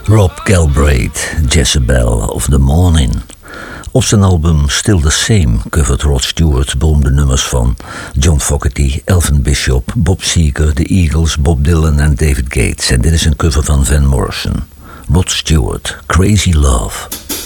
Rob Galbraith, Jezebel of the Morning. Op zijn album Still the Same covert Rod Stewart beroemde nummers van John Fogerty, Elvin Bishop, Bob Seger, The Eagles, Bob Dylan en David Gates. En dit is een cover van Van Morrison. Rod Stewart, Crazy Love.